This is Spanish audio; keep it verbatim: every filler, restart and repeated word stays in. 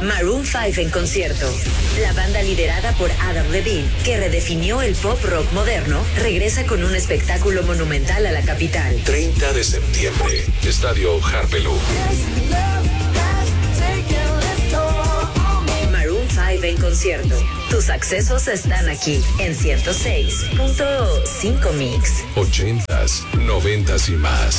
Maroon cinco en concierto. La banda liderada por Adam Levine, que redefinió el pop rock moderno, regresa con un espectáculo monumental a la capital. treinta de septiembre, Estadio Harpelú. Maroon cinco en concierto. Tus accesos están aquí en ciento seis punto cinco Mix. Ochentas, noventas y más.